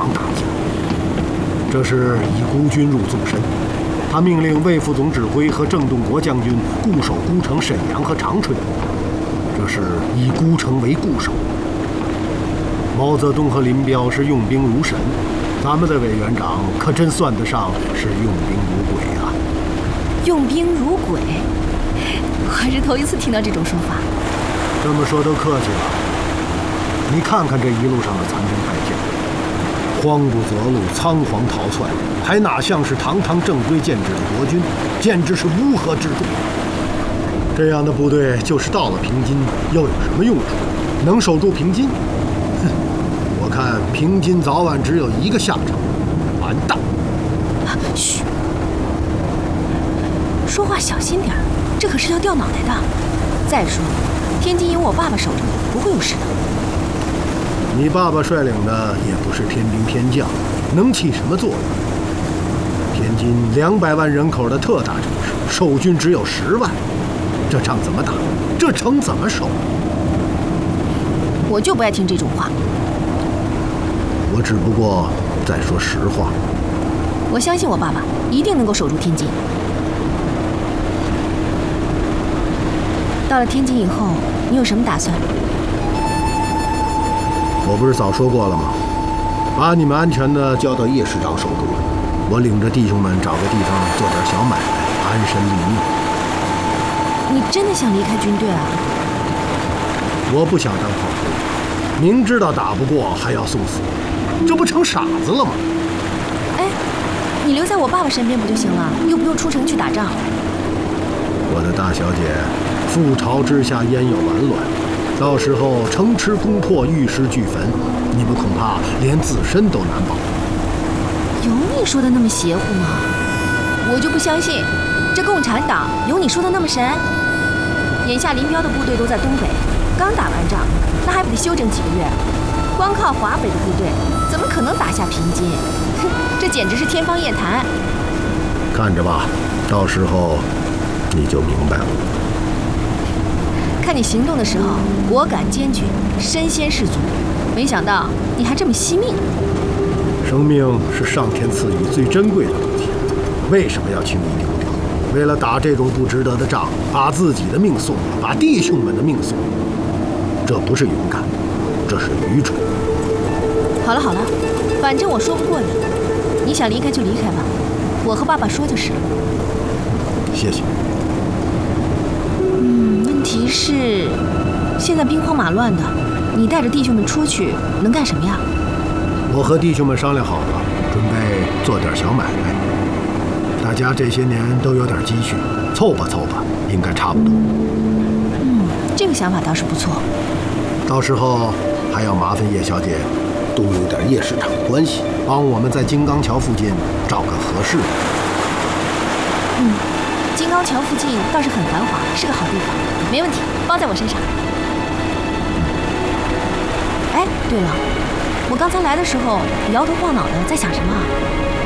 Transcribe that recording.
场打击。这是以孤军入纵深，他命令魏副总指挥和郑洞国将军固守孤城沈阳和长春，这是以孤城为固守。毛泽东和林彪是用兵如神，咱们的委员长可真算得上是用兵如鬼啊！ 用兵如鬼，我还是头一次听到这种说法。 这么说都客气了。你看看这一路上的残兵败将，荒不择路，仓皇逃窜，还哪像是堂堂正规建制的国军，简直是乌合之众。这样的部队就是到了平津，又有什么用处？能守住平津？哼，我看平津早晚只有一个下场，完蛋！ 嘘，说话小心点儿，这可是要掉脑袋的。再说，天津有我爸爸守着，不会有事的。 你爸爸率领的也不是天兵天将，能起什么作用？天津200万人口的特大城市，守军只有10万，这仗怎么打？这城怎么守？ 我就不爱听这种话。 我只不过在说实话。 我相信我爸爸一定能够守住天津。到了天津以后，你有什么打算？ 我不是早说过了吗？把你们安全的交到叶师长手中，我领着弟兄们找个地方做点小买卖，安身立命。 你真的想离开军队啊？ 我不想当炮灰，明知道打不过还要送死，这不成傻子了吗？ 哎，你留在我爸爸身边不就行了？又不用出城去打仗。 我的大小姐，覆巢之下焉有完卵？到时候城池攻破，玉石俱焚，你们恐怕连自身都难保。 有你说的那么邪乎吗？我就不相信，这共产党有你说的那么神？眼下林彪的部队都在东北，刚打完仗，那还不得休整几个月？光靠华北的部队，怎么可能打下平津？哼，这简直是天方夜谭。 看着吧，到时候你就明白了。 看你行动的时候果敢坚决，身先士卒，没想到你还这么惜命。 生命是上天赐予最珍贵的东西，为什么要轻易丢掉？为了打这种不值得的仗，把自己的命送了，把弟兄们的命送了，这不是勇敢，这是愚蠢。 好了好了，反正我说不过你，你想离开就离开吧，我和爸爸说就是了。 谢谢。 问题是，现在兵荒马乱的，你带着弟兄们出去能干什么呀？ 我和弟兄们商量好了，准备做点小买卖。大家这些年都有点积蓄，凑吧凑吧，应该差不多。 这个想法倒是不错。 到时候还要麻烦叶小姐动用点叶市场的关系，帮我们在金刚桥附近找个合适的。 金刚桥附近倒是很繁华，是个好地方，没问题，包在我身上。哎，对了，我刚才来的时候摇头晃脑的，在想什么啊？